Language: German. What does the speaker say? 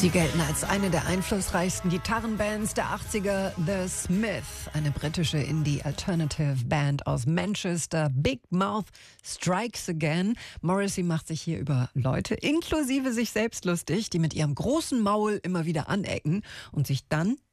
Sie gelten als eine der einflussreichsten Gitarrenbands der 80er, The Smith, eine britische Indie-Alternative-Band aus Manchester. Big Mouth Strikes Again. Morrissey macht sich hier über Leute, inklusive sich selbst lustig, die mit ihrem großen Maul immer wieder anecken und sich dann